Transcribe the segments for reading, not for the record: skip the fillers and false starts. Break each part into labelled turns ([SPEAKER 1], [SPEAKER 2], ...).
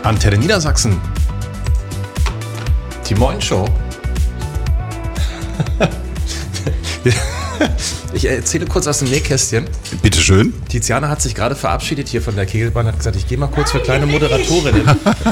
[SPEAKER 1] Antenne Niedersachsen. Die Morgenshow. Ich erzähle kurz aus dem Nähkästchen.
[SPEAKER 2] Bitte schön.
[SPEAKER 1] Tiziana hat sich gerade verabschiedet hier von der Kegelbahn, hat gesagt, ich gehe mal kurz für kleine Moderatorinnen.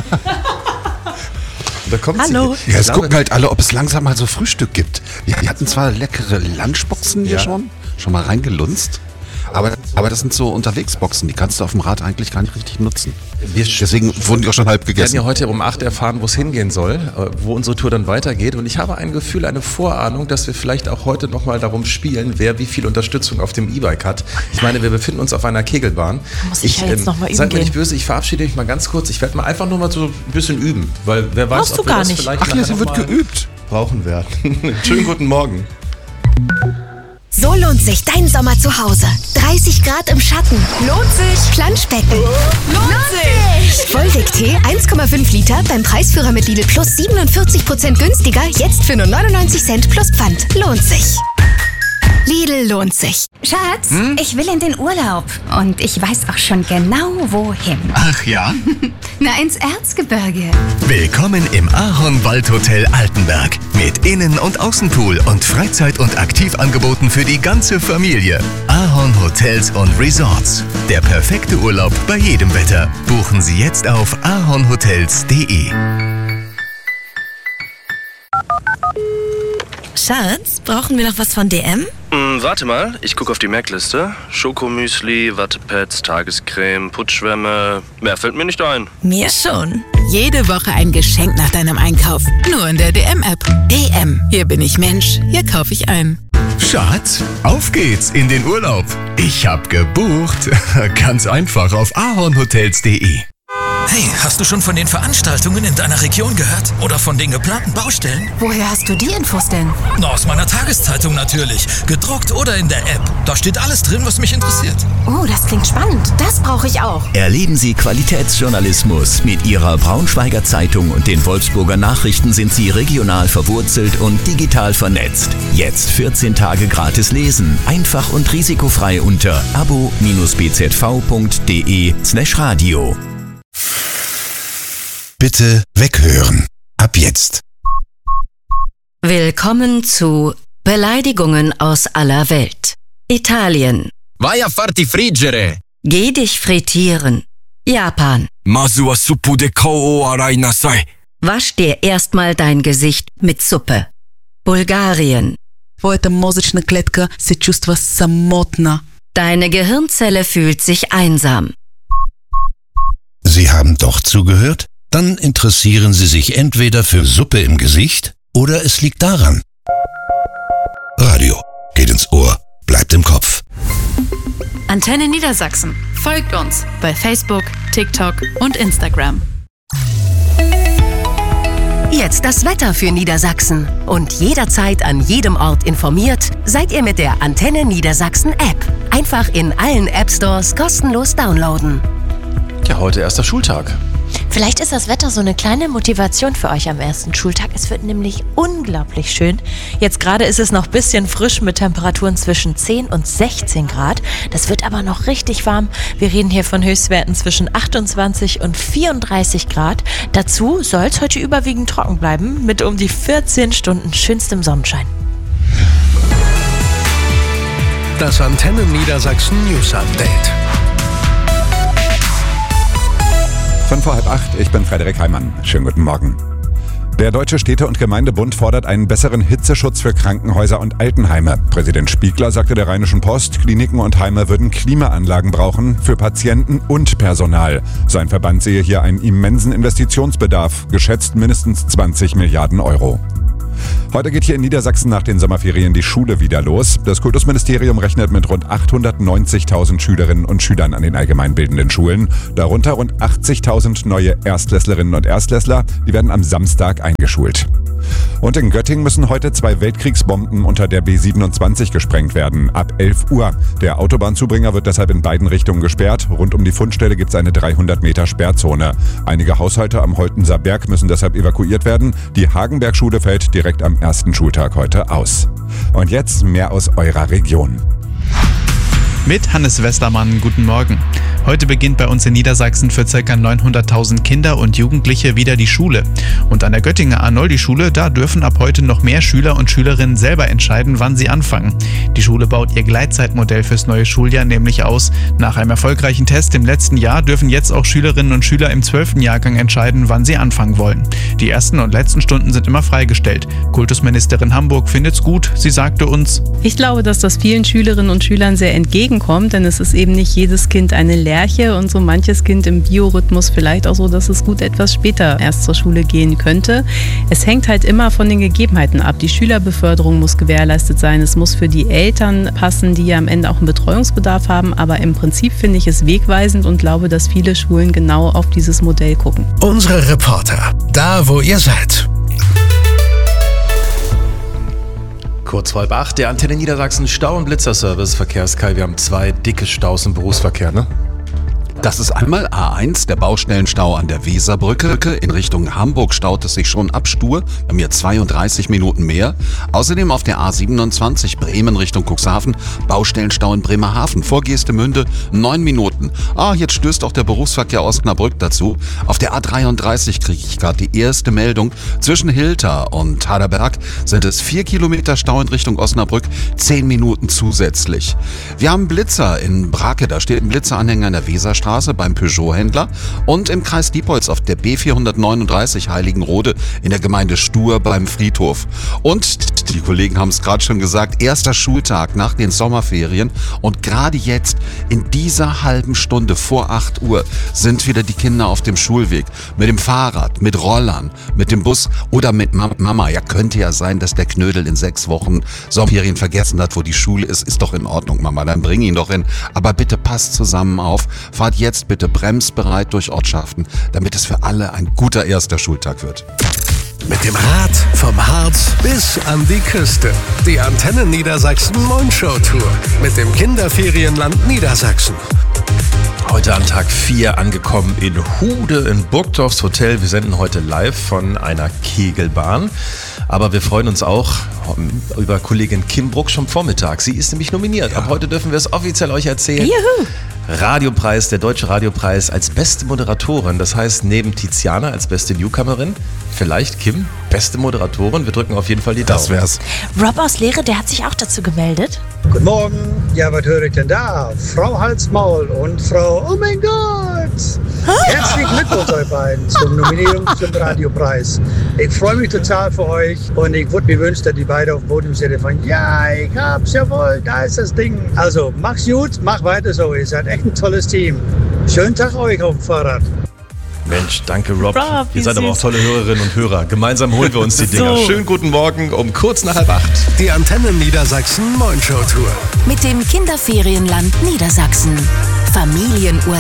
[SPEAKER 1] Da kommt
[SPEAKER 3] Hallo.
[SPEAKER 2] Ja, jetzt gucken halt alle, ob es langsam mal so Frühstück gibt. Wir hatten zwar leckere Lunchboxen hier schon mal reingelunzt. Aber das sind so Unterwegsboxen, die kannst du auf dem Rad eigentlich gar nicht richtig nutzen. Deswegen wurden die auch schon halb gegessen.
[SPEAKER 1] Wir werden ja heute um 8 erfahren, wo es hingehen soll, wo unsere Tour dann weitergeht. Und ich habe ein Gefühl, eine Vorahnung, dass wir vielleicht auch heute nochmal darum spielen, wer wie viel Unterstützung auf dem E-Bike hat. Ich meine, wir befinden uns auf einer Kegelbahn.
[SPEAKER 3] Muss ich ja jetzt noch mal üben
[SPEAKER 1] Seid mir nicht
[SPEAKER 3] gehen.
[SPEAKER 1] böse, ich verabschiede mich mal ganz kurz. Ich werde mal einfach nur mal so ein bisschen üben, weil wer weiß,
[SPEAKER 3] Brauchst
[SPEAKER 1] ob
[SPEAKER 3] du
[SPEAKER 1] wir
[SPEAKER 3] gar
[SPEAKER 1] das
[SPEAKER 3] nicht.
[SPEAKER 1] vielleicht
[SPEAKER 2] Ach ja,
[SPEAKER 1] nachher
[SPEAKER 2] sie
[SPEAKER 1] noch
[SPEAKER 2] wird
[SPEAKER 1] mal
[SPEAKER 2] geübt.
[SPEAKER 1] brauchen werden. Schönen guten Morgen.
[SPEAKER 4] So lohnt sich dein Sommer zu Hause. 30 Grad im Schatten. Lohnt sich. Planschbecken. Lohnt sich. Vollweg-Tee 1,5 Liter beim Preisführer mit Lidl Plus 47% günstiger. Jetzt für nur 99 Cent plus Pfand. Lohnt sich. Lidl lohnt sich.
[SPEAKER 5] Schatz, ich will in den Urlaub. Und ich weiß auch schon genau, wohin.
[SPEAKER 6] Ach ja?
[SPEAKER 5] Na, ins Erzgebirge.
[SPEAKER 6] Willkommen im Ahorn-Waldhotel Altenberg. Mit Innen- und Außenpool und Freizeit- und Aktivangeboten für die ganze Familie. Ahorn Hotels und Resorts. Der perfekte Urlaub bei jedem Wetter. Buchen Sie jetzt auf ahornhotels.de.
[SPEAKER 3] Schatz, brauchen wir noch was von DM?
[SPEAKER 7] Warte mal, ich gucke auf die Merkliste. Schokomüsli, Wattepads, Tagescreme, Putzschwämme. Mehr fällt mir nicht ein.
[SPEAKER 3] Mir schon.
[SPEAKER 8] Jede Woche ein Geschenk nach deinem Einkauf. Nur in der DM-App. DM. Hier bin ich Mensch. Hier kaufe ich ein.
[SPEAKER 6] Schatz, auf geht's in den Urlaub. Ich hab gebucht. Ganz einfach auf ahornhotels.de.
[SPEAKER 9] Hey, hast du schon von den Veranstaltungen in deiner Region gehört? Oder von den geplanten Baustellen?
[SPEAKER 3] Woher hast du die Infos denn?
[SPEAKER 9] Na, aus meiner Tageszeitung natürlich. Gedruckt oder in der App. Da steht alles drin, was mich interessiert.
[SPEAKER 3] Oh, das klingt spannend. Das brauche ich auch.
[SPEAKER 10] Erleben Sie Qualitätsjournalismus. Mit Ihrer Braunschweiger Zeitung und den Wolfsburger Nachrichten sind Sie regional verwurzelt und digital vernetzt. Jetzt 14 Tage gratis lesen. Einfach und risikofrei unter abo-bzv.de/radio.
[SPEAKER 2] Bitte weghören. Ab jetzt.
[SPEAKER 11] Willkommen zu Beleidigungen aus aller Welt. Italien.
[SPEAKER 12] Vai a farti friggere.
[SPEAKER 11] Geh dich frittieren. Japan.
[SPEAKER 12] Masu wa suppu de kou o arai nasai.
[SPEAKER 11] Wasch dir erstmal dein Gesicht mit Suppe. Bulgarien.
[SPEAKER 8] Твоята мозъчна клетка се чувства самотна.
[SPEAKER 11] Deine Gehirnzelle fühlt sich einsam.
[SPEAKER 13] Sie haben doch zugehört? Dann interessieren Sie sich entweder für Suppe im Gesicht oder es liegt daran. Radio geht ins Ohr, bleibt im Kopf.
[SPEAKER 14] Antenne Niedersachsen. Folgt uns bei Facebook, TikTok und Instagram.
[SPEAKER 4] Jetzt das Wetter für Niedersachsen. Und jederzeit an jedem Ort informiert, seid ihr mit der Antenne Niedersachsen App. Einfach in allen App-Stores kostenlos downloaden.
[SPEAKER 1] Ja, heute erster Schultag.
[SPEAKER 3] Vielleicht ist das Wetter so eine kleine Motivation für euch am ersten Schultag. Es wird nämlich unglaublich schön. Jetzt gerade ist es noch ein bisschen frisch mit Temperaturen zwischen 10 und 16 Grad. Das wird aber noch richtig warm. Wir reden hier von Höchstwerten zwischen 28 und 34 Grad. Dazu soll es heute überwiegend trocken bleiben mit um die 14 Stunden schönstem Sonnenschein.
[SPEAKER 15] Das Antenne Niedersachsen News Update.
[SPEAKER 16] 7:05, ich bin Frederik Heimann. Schönen guten Morgen. Der Deutsche Städte- und Gemeindebund fordert einen besseren Hitzeschutz für Krankenhäuser und Altenheime. Präsident Spiegler sagte der Rheinischen Post, Kliniken und Heime würden Klimaanlagen brauchen für Patienten und Personal. Sein Verband sehe hier einen immensen Investitionsbedarf, geschätzt mindestens 20 Milliarden Euro. Heute geht hier in Niedersachsen nach den Sommerferien die Schule wieder los. Das Kultusministerium rechnet mit rund 890.000 Schülerinnen und Schülern an den allgemeinbildenden Schulen. Darunter rund 80.000 neue Erstklässlerinnen und Erstklässler. Die werden am Samstag eingeschult. Und in Göttingen müssen heute 2 Weltkriegsbomben unter der B27 gesprengt werden, ab 11 Uhr. Der Autobahnzubringer wird deshalb in beiden Richtungen gesperrt. Rund um die Fundstelle gibt es eine 300 Meter Sperrzone. Einige Haushalte am Holtenser Berg müssen deshalb evakuiert werden. Die Hagenberg-Schule fällt direkt am ersten Schultag heute aus. Und jetzt mehr aus eurer Region.
[SPEAKER 17] Mit Hannes Westermann, guten Morgen. Heute beginnt bei uns in Niedersachsen für ca. 900.000 Kinder und Jugendliche wieder die Schule. Und an der Göttinger Arnoldi-Schule, da dürfen ab heute noch mehr Schüler und Schülerinnen selber entscheiden, wann sie anfangen. Die Schule baut ihr Gleitzeitmodell fürs neue Schuljahr nämlich aus. Nach einem erfolgreichen Test im letzten Jahr dürfen jetzt auch Schülerinnen und Schüler im 12. Jahrgang entscheiden, wann sie anfangen wollen. Die ersten und letzten Stunden sind immer freigestellt. Kultusministerin Hamburg findet's gut. Sie sagte uns:
[SPEAKER 18] Ich glaube, dass das vielen Schülerinnen und Schülern sehr entgegenkommt, denn es ist eben nicht jedes Kind eine Lerche und so manches Kind im Biorhythmus vielleicht auch so, dass es gut etwas später erst zur Schule gehen könnte. Es hängt halt immer von den Gegebenheiten ab. Die Schülerbeförderung muss gewährleistet sein. Es muss für die Eltern passen, die ja am Ende auch einen Betreuungsbedarf haben. Aber im Prinzip finde ich es wegweisend und glaube, dass viele Schulen genau auf dieses Modell gucken.
[SPEAKER 15] Unsere Reporter, da wo ihr seid.
[SPEAKER 1] Kurz vor 7:30, der Antenne Niedersachsen Stau- und Blitzerservice. Verkehrskai, wir haben 2 dicke Staus im Berufsverkehr, ne?
[SPEAKER 2] Das ist einmal A1, der Baustellenstau an der Weserbrücke. In Richtung Hamburg staut es sich schon ab Stur. Wir haben hier 32 Minuten mehr. Außerdem auf der A27 Bremen Richtung Cuxhaven, Baustellenstau in Bremerhaven. Vor Geestemünde 9 Minuten. Jetzt stößt auch der Berufsverkehr Osnabrück dazu. Auf der A33 kriege ich gerade die erste Meldung. Zwischen Hilter und Haderberg sind es 4 Kilometer Stau in Richtung Osnabrück, 10 Minuten zusätzlich. Wir haben Blitzer in Brake, da steht ein Blitzeranhänger in der Weserstraße beim Peugeot-Händler und im Kreis Diepholz auf der B439 Heiligenrode in der Gemeinde Stur beim Friedhof. Und die Kollegen haben es gerade schon gesagt, erster Schultag nach den Sommerferien und gerade jetzt in dieser halben Stunde vor 8 Uhr sind wieder die Kinder auf dem Schulweg. Mit dem Fahrrad, mit Rollern, mit dem Bus oder mit Mama. Ja, könnte ja sein, dass der Knödel in 6 Wochen Sommerferien vergessen hat, wo die Schule ist. Ist doch in Ordnung, Mama, dann bring ihn doch hin. Aber bitte passt zusammen auf. Fahrt jetzt bitte bremsbereit durch Ortschaften, damit es für alle ein guter erster Schultag wird.
[SPEAKER 15] Mit dem Rad vom Harz bis an die Küste. Die Antenne Niedersachsen Mondshow Tour mit dem Kinderferienland Niedersachsen.
[SPEAKER 1] Heute an Tag 4 angekommen in Hude in Burgdorfs Hotel. Wir senden heute live von einer Kegelbahn. Aber wir freuen uns auch über Kollegin Kim Bruck schon Vormittag. Sie ist nämlich nominiert. Ab heute dürfen wir es offiziell euch erzählen.
[SPEAKER 3] Juhu!
[SPEAKER 1] Radiopreis, der Deutsche Radiopreis als beste Moderatorin. Das heißt, neben Tiziana als beste Newcomerin, vielleicht Kim, beste Moderatorin. Wir drücken auf jeden Fall die Daumen.
[SPEAKER 2] Das wär's.
[SPEAKER 3] Rob aus Lehre, der hat sich auch dazu gemeldet.
[SPEAKER 19] Guten Morgen. Ja, was höre ich denn da? Frau Halsmaul und Frau, oh mein Gott! Herzlichen Glückwunsch euch beiden zur Nominierung zum Radiopreis. Ich freue mich total für euch und ich würde mir wünschen, dass die beiden auf dem Podium sind von ja, ich hab's jawohl, da ist das Ding. Also, mach's gut, mach weiter so, ihr seid echt ein tolles Team. Schönen Tag euch auf dem Fahrrad.
[SPEAKER 1] Mensch, danke Rob. Ihr seid aber auch tolle Hörerinnen und Hörer. Gemeinsam holen wir uns die Dinger.
[SPEAKER 15] So.
[SPEAKER 1] Schönen guten Morgen um kurz nach 7:30.
[SPEAKER 15] Die Antenne Niedersachsen Mondshow Tour.
[SPEAKER 8] Mit dem Kinderferienland Niedersachsen. Familienurlaub.